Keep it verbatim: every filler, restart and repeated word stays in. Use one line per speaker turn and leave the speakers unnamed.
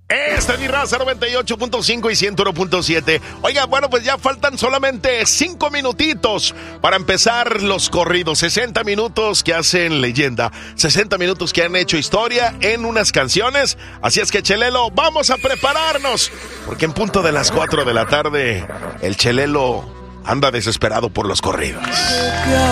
Esta es mi raza noventa y ocho punto cinco y ciento uno punto siete. Oiga, bueno, pues ya faltan solamente cinco minutitos para empezar los corridos. sesenta minutos que hacen leyenda. sesenta minutos que han hecho historia en unas canciones. Así es que, Chelelo, vamos a prepararnos. Porque en punto de las cuatro de la tarde, el Chelelo anda desesperado por los corridos.